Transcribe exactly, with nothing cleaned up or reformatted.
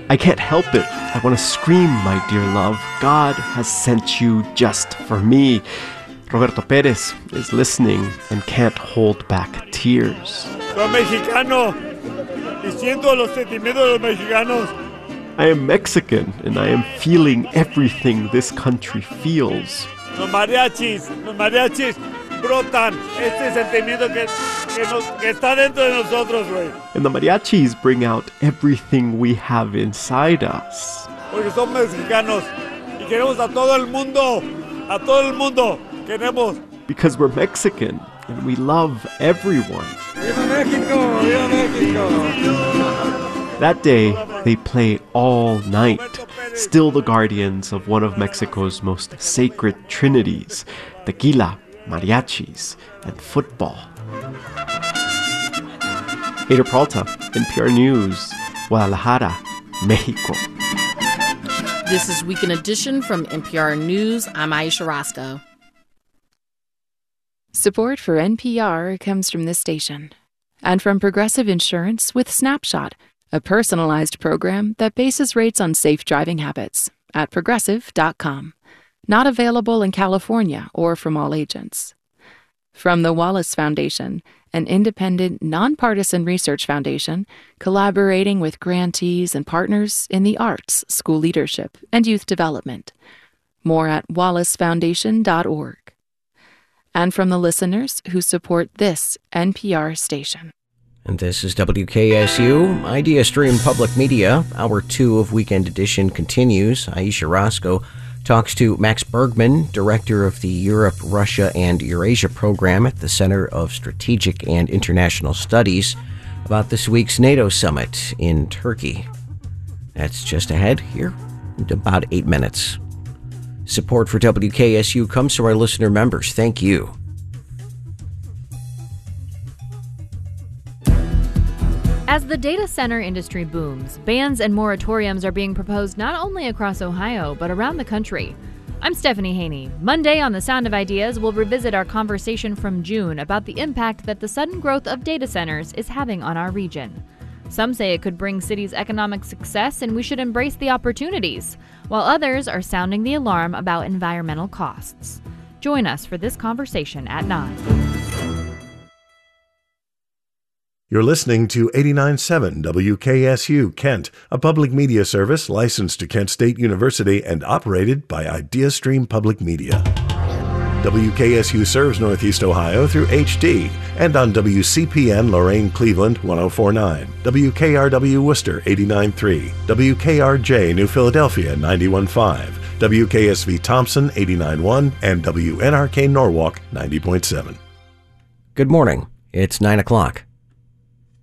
I can't help it. I want to scream, my dear love. God has sent you just for me. Roberto Perez is listening and can't hold back tears. Soy mexicano y siento los sentimientos de los mexicanos. I am Mexican and I am feeling everything this country feels. Los mariachis, los mariachis brotan este sentimiento que, que, nos, que está dentro de nosotros, güey. And the mariachis bring out everything we have inside us. Porque somos mexicanos y queremos a todo el mundo, a todo el mundo queremos. Because we're Mexican and we love everyone. ¡Viva México! ¡Viva México! That day, they play all night, still the guardians of one of Mexico's most sacred trinities, tequila, mariachis, and football. Hader Peralta, N P R News, Guadalajara, Mexico. This is Weekend Edition from N P R News. I'm Aisha Roscoe. Support for N P R comes from this station and from Progressive Insurance with Snapshot, a personalized program that bases rates on safe driving habits at progressive dot com. Not available in California or from all agents. From the Wallace Foundation, an independent, nonpartisan research foundation collaborating with grantees and partners in the arts, school leadership, and youth development. More at wallace foundation dot org. And from the listeners who support this N P R station. And this is W K S U, Idea Stream Public Media. Hour two of Weekend Edition continues. Aisha Roscoe talks to Max Bergman, director of the Europe, Russia, and Eurasia program at the Center of Strategic and International Studies, about this week's NATO summit in Turkey. That's just ahead here in about eight minutes. Support for W K S U comes from our listener members. Thank you. As the data center industry booms, bans and moratoriums are being proposed not only across Ohio, but around the country. I'm Stephanie Haney. Monday on The Sound of Ideas, we'll revisit our conversation from June about the impact that the sudden growth of data centers is having on our region. Some say it could bring cities economic success and we should embrace the opportunities, while others are sounding the alarm about environmental costs. Join us for this conversation at nine. You're listening to eighty-nine point seven W K S U Kent, a public media service licensed to Kent State University and operated by IdeaStream Public Media. W K S U serves Northeast Ohio through H D and on W C P N Lorain Cleveland one oh four point nine, W K R W Worcester eighty-nine point three, W K R J New Philadelphia ninety-one point five, W K S V Thompson eighty-nine point one, and W N R K Norwalk ninety point seven. Good morning. It's nine o'clock.